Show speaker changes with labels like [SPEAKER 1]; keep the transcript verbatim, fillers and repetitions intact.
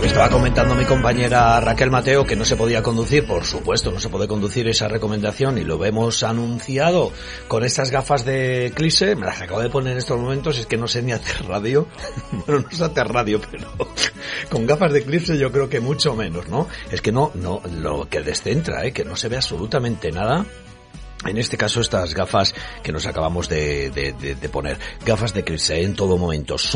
[SPEAKER 1] Estaba comentando mi compañera Raquel Mateo que no se podía conducir, por supuesto, no se puede conducir esa recomendación y lo vemos anunciado con estas gafas de Eclipse. Me las acabo de poner en estos momentos, es que no sé ni hacer radio, bueno, no sé hacer radio, pero con gafas de Eclipse yo creo que mucho menos, ¿no? Es que no, no, lo que descentra, ¿eh? Que no se ve absolutamente nada. En este caso estas gafas que nos acabamos de, de, de, de poner, gafas de Eclipse en todo momento.